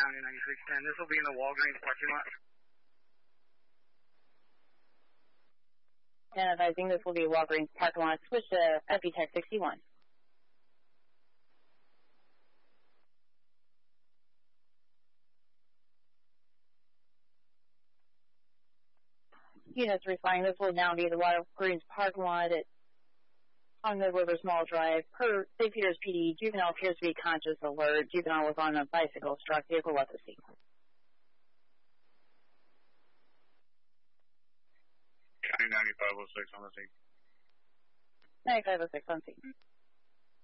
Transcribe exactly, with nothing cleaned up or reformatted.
County ninety-six ten. This will be in the Walgreens parking lot. And advising this will be Walgreens parking lot. Switch to Epitech sixty-one. Units replying, this will now be the Walgreens parking lot at on the River Small Drive. Per Saint Peter's P D, juvenile appears to be conscious, alert. Juvenile was on a bicycle, struck vehicle left the scene. County ninety-five oh six on the scene. ninety-five oh six on scene.